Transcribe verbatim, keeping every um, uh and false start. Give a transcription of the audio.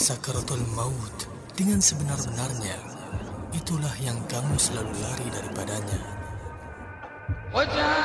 Sakaratul maut dengan sebenar-benarnya, itulah yang kamu selalu lari daripadanya. Wajah